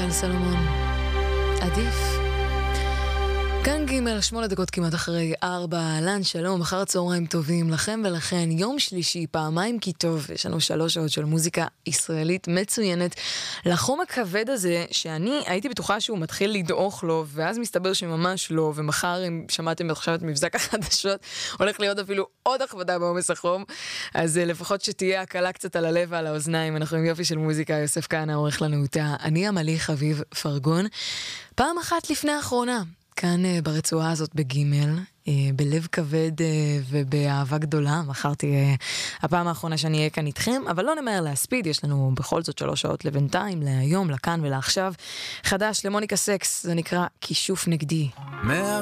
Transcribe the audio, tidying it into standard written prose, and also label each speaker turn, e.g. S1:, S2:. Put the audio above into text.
S1: אייל סלומון. עדיף. כאן ג' 8 דקות כמעט אחרי 4, אהלן, שלום, אחר הצהריים טובים לכם ולכן, יום שלישי, פעמיים כי טוב, יש לנו 3 שעות של מוזיקה ישראלית מצוינת, לחום הכבד הזה, שאני הייתי בטוחה שהוא מתחיל לדעוך לו, ואז מסתבר שממש לא, ומחר, אם שמעתם עכשיו את מבזק החדשות, הולך להיות אפילו עוד הכבדה בעומס החום, אז לפחות שתהיה הקלה קצת על הלב ועל האוזניים, אנחנו עם יופי של מוזיקה, יוסף כהנא עורך לנו אותה, אני עמלי חביב פרגון, פעם אחת לפני האחרונה, כאן ברצועה הזאת בגימל, בלב כבד ובאהבה גדולה, מחר תהיה הפעם האחרונה שאני אהיה כאן איתכם, אבל לא נמהר להספיד, יש לנו בכל זאת 3 שעות לבינתיים, להיום, לכאן ולעכשיו. חדש למוניקה סקס, זה נקרא כישוף נגדי.